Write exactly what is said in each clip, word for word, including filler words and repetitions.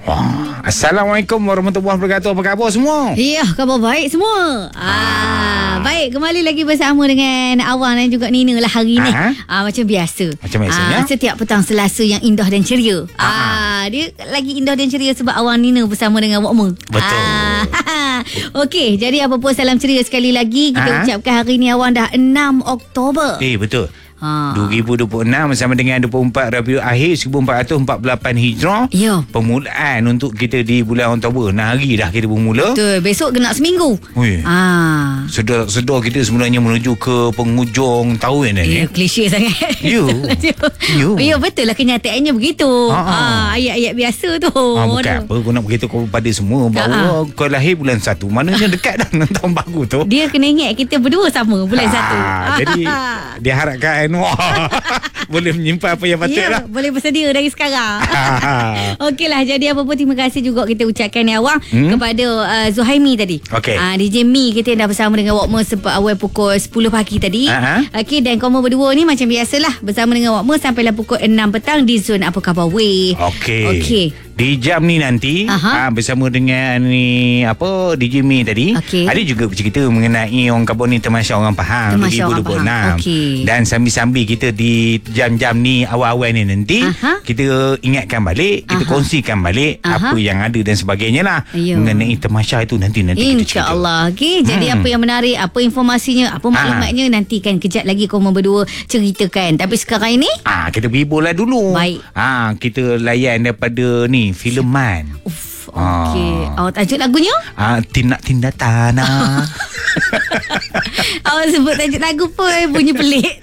Oh, Assalamualaikum warahmatullahi wabarakatuh. Apa khabar semua? Ya, khabar baik semua. Ah, baik, kembali lagi bersama dengan Awang dan juga Nina lah hari ni. Aha. Ah, macam biasa. Macam biasanya. Ah, setiap petang Selasa yang indah dan ceria. Aha. Ah, dia lagi indah dan ceria sebab Awang Nina bersama dengan Wokma. Betul. Ah, Okey, jadi apa pun salam ceria sekali lagi kita Aha. ucapkan hari ni Awang dah enam Oktober. Eh, betul. Ha. dua ribu dua puluh enam bersama dengan dua puluh empat Rabiul Akhir seribu empat ratus empat puluh lapan Hijrah. Ya. Permulaan untuk kita di bulan Oktober. Nah, hari dah kita bermula. Betul, besok kena seminggu. Ui. Ah. Sedar-sedar kita sebenarnya menuju ke penghujung tahun ni. Ya, klise sangat. Ya. Ya. Ya, betul lah kenyataannya begitu. Ha, ha. Ah, ayat-ayat biasa tu. Ah, bukan Aduh. apa, kau nak beritahu kepada semua bahawa kau lahir bulan satu. Maknanya dekat dah dengan tahun baru tu. Dia kena ingat kita berdua sama bulan Ah, satu. Jadi diharapkan wah, boleh menyimpan apa yang patut Ya, lah. boleh bersedia dari sekarang. Okeylah, jadi apa pun terima kasih juga kita ucapkan ni Awang Hmm? kepada uh, Zuhaimi tadi. Okey. Uh, D J Mi kita yang dah bersama dengan Wokma sempat awal pukul sepuluh pagi tadi. Aha. Okey, dan kamu berdua ni macam biasalah bersama dengan Wokma sampailah pukul enam petang di zon Apa Khabar Weh. Okey. Okey. Di jam ni nanti Aha. ha, bersama dengan ni apa D J Mi tadi, Okey. ada juga bercerita mengenai orang khabar ni Tamasya Orang Faham Tamasya Orang dua ribu dua puluh enam. Faham. Okey. Dan sambil-sambil kita di jam-jam ni awal-awal ni nanti Aha. kita ingatkan balik, kita Aha. kongsikan balik Aha. apa yang ada dan sebagainya lah Ya. mengenai Tamasya itu nanti nanti kita cerita. InsyaAllah. Okey, jadi Hmm. apa yang menarik, apa informasinya, apa maklumatnya nanti kan kejap lagi korang berdua ceritakan. Tapi sekarang ini Ah, kita berhibur lah dulu. Baik. Ah, kita layan daripada ni Fileman. Uff, okey. Ah. Awak tajuk lagunya? Ah, tindak-tindak tanah. Awak sebut tajuk lagu pun bunyi pelik.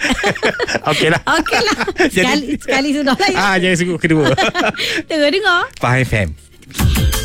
Okeylah. Okeylah. Sekali, sekali sudah lah. Ah, jangan sebut kedua. Tengok dengar. Faham F M.